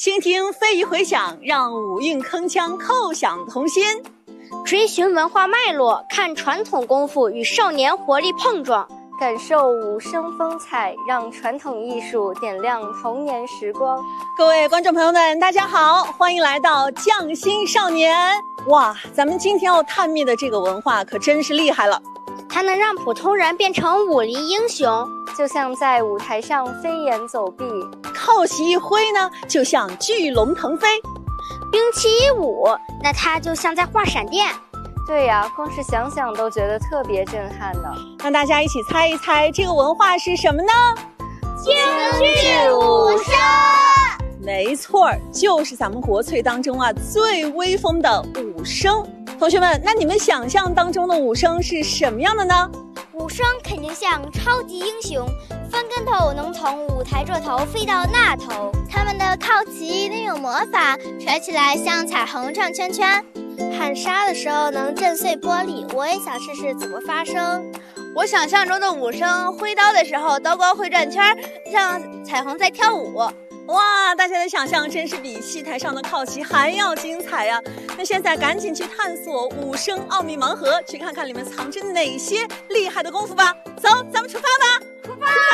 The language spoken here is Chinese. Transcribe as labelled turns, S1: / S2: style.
S1: 倾听非遗回响，让五韵铿锵叩响童心。
S2: 追寻文化脉络，看传统功夫与少年活力碰撞，
S3: 感受五声风采，让传统艺术点亮童年时光。
S1: 各位观众朋友们，大家好，欢迎来到匠心少年。哇，咱们今天要探秘的这个文化可真是厉害了，
S2: 它能让普通人变成武林英雄，
S3: 就像在舞台上飞檐走壁，
S1: 靠旗一挥呢，就像巨龙腾飞；
S2: 兵器一舞，那它就像在画闪电。
S3: 对呀，光是想想都觉得特别震撼呢。
S1: 让大家一起猜一猜，这个文化是什么呢？
S2: 京剧武生。
S1: 没错，就是咱们国粹当中最威风的武生。同学们，那你们想象当中的武生是什么样的呢？
S2: 武生肯定像超级英雄，翻跟头能从舞台这头飞到那头。
S4: 他们的靠旗一定有魔法，甩起来像彩虹转圈圈，喊杀的时候能震碎玻璃。我也想试试怎么发声。
S5: 我想象中的武生挥刀的时候，刀光会转圈，像彩虹在跳舞。
S1: 哇，大家的想象真是比戏台上的靠旗还要精彩呀！那现在赶紧去探索武生奥秘盲盒，去看看里面藏着哪些厉害的功夫吧。走，咱们出发吧！出发！